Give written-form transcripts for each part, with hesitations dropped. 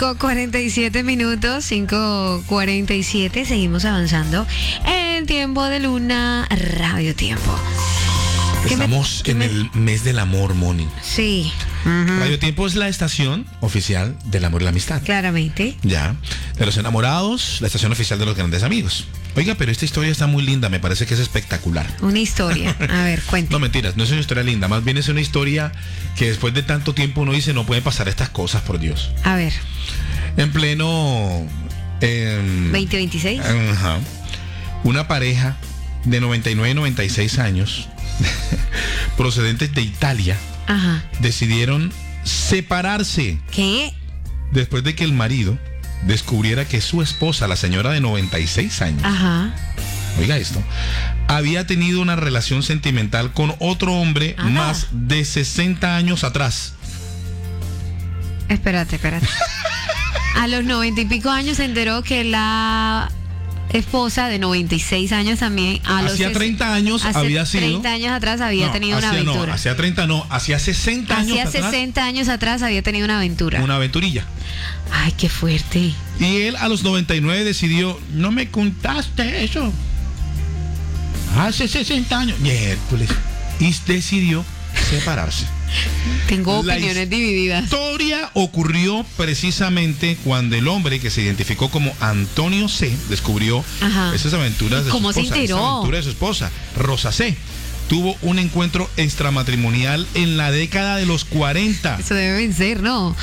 5:47, 5:47. Seguimos avanzando en Tiempo de Luna, Radio Tiempo. Estamos en el mes del amor, Moni. Sí. Radio Tiempo es la estación oficial del amor y la amistad. Claramente. Ya. De los enamorados, la estación oficial de los grandes amigos. Oiga, pero esta historia está muy linda, me parece que es espectacular. Una historia. A ver, cuéntame. No, mentiras, no es una historia linda, más bien es una historia que después de tanto tiempo uno dice, no pueden pasar estas cosas, por Dios. A ver. En pleno... 2026. Ajá. Una pareja de 99 y 96 años, procedentes de Italia, Ajá. decidieron separarse ¿Qué? después de que el marido descubriera que su esposa, la señora de 96 años, Ajá. oiga esto, había tenido una relación sentimental con otro hombre más de 60 años atrás. Espérate. A los 90 y pico años se enteró que la esposa de 96 años también, Hacía 30 años había sido... 30 años atrás había tenido una aventura. No, hacía 30 no, hacía 60 años atrás. Hacía 60 años atrás había tenido una aventura. Una aventurilla. Ay, qué fuerte. Y él a los 99 decidió, no me contaste eso. Hace 60 años. Miércoles. Y decidió separarse. Tengo opiniones divididas. La historia ocurrió precisamente cuando el hombre que se identificó como Antonio C. descubrió esas aventuras de su esposa. ¿Cómo se enteró? Esa aventura de su esposa, Rosa C. Tuvo un encuentro extramatrimonial en la década de los 40. Eso debe vencer, ¿no?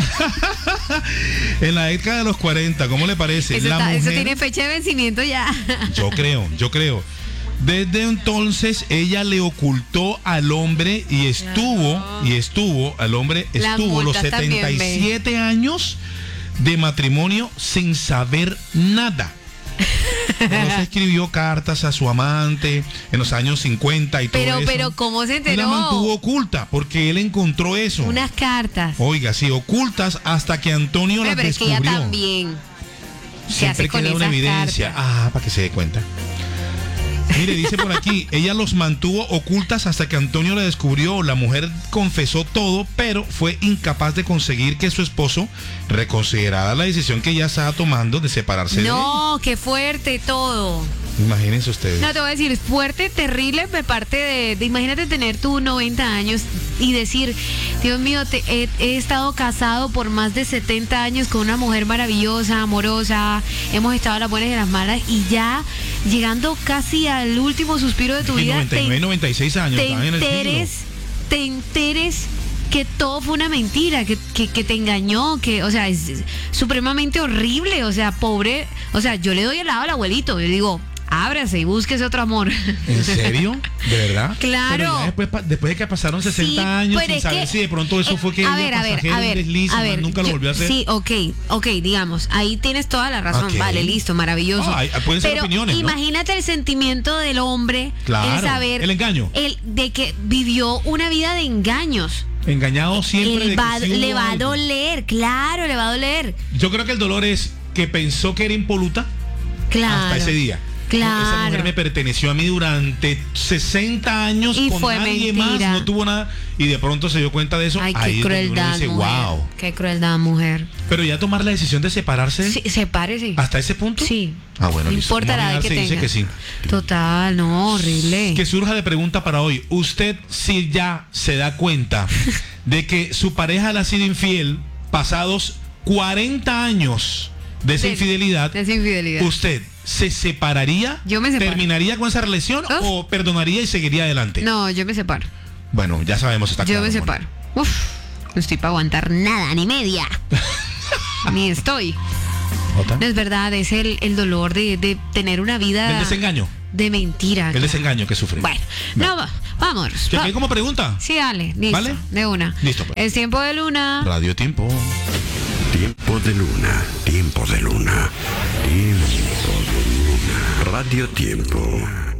En la década de los 40, ¿cómo le parece? Eso tiene fecha de vencimiento ya. Yo creo. Desde entonces ella le ocultó al hombre y estuvo los 77 años de matrimonio sin saber nada. No se escribió cartas a su amante en los años 50 y todo eso. Pero ¿cómo se enteró? Y la mantuvo oculta porque él encontró eso. Unas cartas. Oiga, sí, ocultas hasta que Antonio las descubrió. Pero es que ella también. Siempre queda una evidencia. Para que se dé cuenta. Mire, dice por aquí, ella los mantuvo ocultas hasta que Antonio la descubrió. La mujer confesó todo, pero fue incapaz de conseguir que su esposo reconsiderara la decisión que ella estaba tomando de separarse de él. No, qué fuerte todo. Imagínense ustedes. No, te voy a decir, fuerte, terrible de parte de imagínate tener tú 90 años y decir, Dios mío, he estado casado por más de 70 años con una mujer maravillosa, amorosa, hemos estado a las buenas y a las malas, y ya llegando casi al último suspiro de tu vida, 99, 96 años, te enteres que todo fue una mentira, que te engañó, que, o sea, es supremamente horrible, o sea, pobre, o sea, yo le doy el lado al abuelito, yo digo, ábrase y búsquese otro amor. ¿En serio? ¿De verdad? Claro. Después de que pasaron 60 años sin saber si de pronto eso fue que ella pasajero, un desliz, nunca lo volvió a hacer. Sí, ok, digamos, ahí tienes toda la razón. Okay. Vale, listo, maravilloso. Pueden ser opiniones, ¿no? Imagínate el sentimiento del hombre, claro, el saber, el engaño, de que vivió una vida de engaños. Engañado siempre. Le va a doler, claro, le va a doler. Yo creo que el dolor es que pensó que era impoluta hasta ese día. Claro. Esa mujer me perteneció a mí durante 60 años y con fue nadie mentira. más, no tuvo nada, y de pronto se dio cuenta de eso. Ay, qué crueldad, dice, mujer. wow. Qué crueldad, mujer. Pero ya tomar la decisión de separarse. Sí, sepárese. ¿Hasta ese punto? Sí. Bueno, no importa la edad que tenga. Dice que sí. Total, no, horrible. Que surja de pregunta para hoy. Usted, si ya se da cuenta de que su pareja le ha sido infiel pasados 40 años de esa infidelidad, ¿usted se separaría? Yo me separo. ¿Terminaría con esa relación o perdonaría y seguiría adelante? No, yo me separo. Bueno, ya sabemos, está claro. Yo me separo. Uf, no estoy para aguantar nada, ni media. Ni estoy. ¿Otra? No es verdad, es el dolor de tener una vida... El desengaño. De mentira. El desengaño que sufre. Bueno, no, vamos. ¿Te quedé como pregunta? Sí, dale, listo. ¿Vale? De una. Listo, pues. Es Tiempo de Luna. Radio Tiempo. Tiempo de Luna, Tiempo de Luna, Tiempo de Luna, Radio Tiempo.